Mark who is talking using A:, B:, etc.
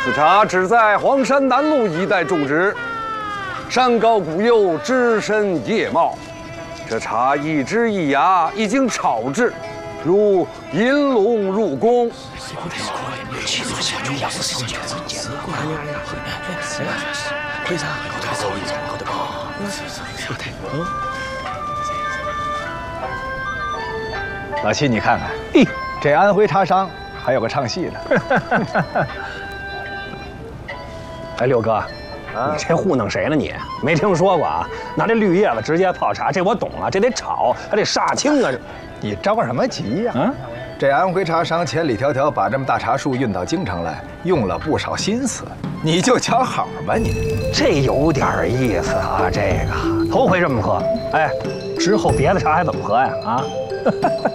A: 此茶只在黄山南麓一带种植，山高谷幼，枝深叶茂。这茶一枝一芽，一经炒制，如银龙入宫。
B: 老七，你看看，这安徽茶商还有个唱戏的。
C: 哎，六哥，你这糊弄谁呢？你没听说过啊？拿这绿叶子直接泡茶，这我懂啊，这得炒，还得杀青啊！
B: 你着什么急呀？
C: 啊，
B: 这安徽茶商千里迢迢把这么大茶树运到京城来，用了不少心思，你就瞧好吧你。
C: 这有点意思啊，这个头回这么喝。哎，之后别的茶还怎么喝呀？啊？